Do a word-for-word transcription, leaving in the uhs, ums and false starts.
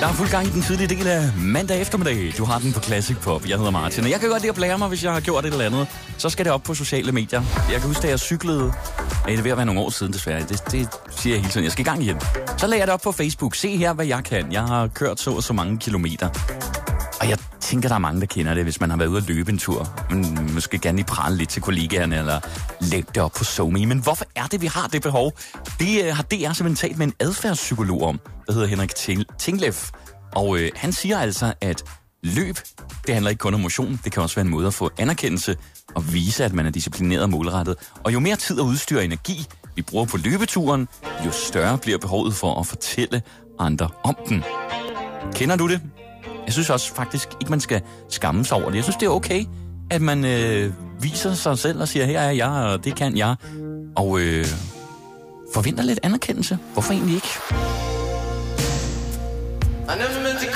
Der er fuld gang i den tidlige del af mandag eftermiddag. Du har den på Classic Pop. Jeg hedder Martin, og jeg kan godt lide at blære mig, hvis jeg har gjort et eller andet. Så skal det op på sociale medier. Jeg kan huske, da jeg cyklede. Ja, det er ved at være nogle år siden, desværre. Det, det siger jeg hele tiden. Jeg skal i gang igen. Så lagde jeg det op på Facebook. Se her, hvad jeg kan. Jeg har kørt så og så mange kilometer. Og jeg tænker, der er mange, der kender det, hvis man har været ude at løbe en tur. Man måske gerne lige prale lidt til kollegaerne, eller lægge det op på SoMe. Men hvorfor er det, vi har det behov? Det uh, har D R simpelthen talt med en adfærdspsykolog om, der hedder Henrik Tingleff. Og uh, han siger altså, at løb, det handler ikke kun om motion. Det kan også være en måde at få anerkendelse og vise, at man er disciplineret og målrettet. Og jo mere tid og udstyr og energi vi bruger på løbeturen, jo større bliver behovet for at fortælle andre om den. Kender du det? Jeg synes også faktisk ikke, man skal skamme sig over det. Jeg synes, det er okay, at man øh, viser sig selv og siger, her er jeg, og det kan jeg. Og øh, forventer lidt anerkendelse. Hvorfor egentlig ikke?